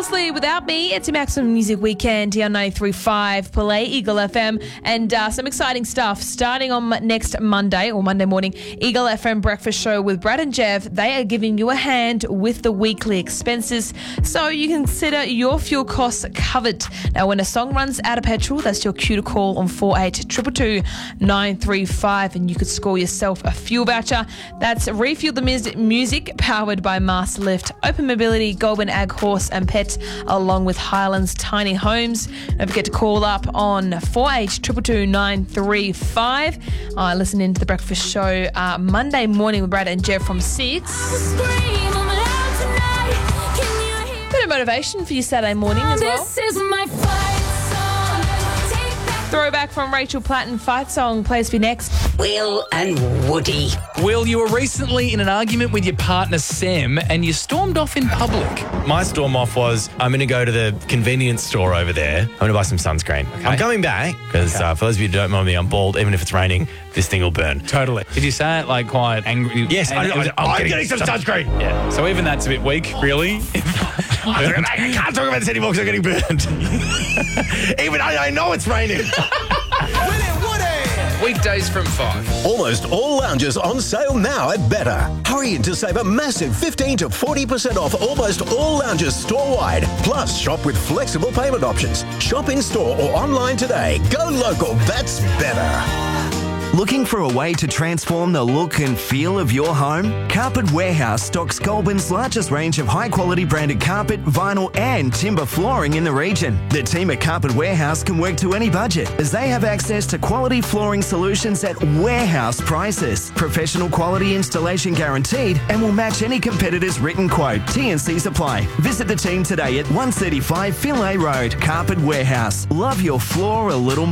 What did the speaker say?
Flawlessly Without Me. It's a Maximum Music Weekend here on 93.5 Play Eagle FM, and some exciting stuff starting on next Monday or Monday morning. Eagle FM Breakfast Show with Brad and Jeff. They are giving you a hand with the weekly expenses, so you consider your fuel costs covered. Now, when a song runs out of petrol, that's your cue to call on 4822 935, and you could score yourself a fuel voucher. That's Refuel the Music, powered by Master Lift, Open Mobility, Goulburn Ag Horse and Pet, along with Highlands Tiny Homes. Don't forget to call up on 4822 935. Listen in to the Breakfast Show Monday morning with Brad and Jeff from 6. Bit of motivation for your Saturday morning as well. This is my fight song. Throwback from Rachel Platten, Fight Song, plays for you next. Will and Woody. Will, you were recently in an argument with your partner Sam and you stormed off in public. My storm off was, I'm going to go to the convenience store over there. I'm going to buy some sunscreen. Okay. I'm coming back because for those of you who don't mind me, I'm bald. Even if it's raining, this thing will burn. Totally. Did you say it like quite angry? Yes, I'm getting some sunscreen. Yeah. So even that's a bit weak, really. I can't talk about this anymore because I'm getting burned. Even I know it's raining. Weekdays from 5. Almost all lounges on sale now at Better. Hurry in to save a massive 15 to 40% off almost all lounges store-wide. Plus, shop with flexible payment options. Shop in-store or online today. Go local, that's Better. Looking for a way to transform the look and feel of your home? Carpet Warehouse stocks Goulburn's largest range of high-quality branded carpet, vinyl and timber flooring in the region. The team at Carpet Warehouse can work to any budget as they have access to quality flooring solutions at warehouse prices. Professional quality installation guaranteed and will match any competitor's written quote. T&Cs apply. Visit the team today at 135 Philae Road. Carpet Warehouse. Love your floor a little more.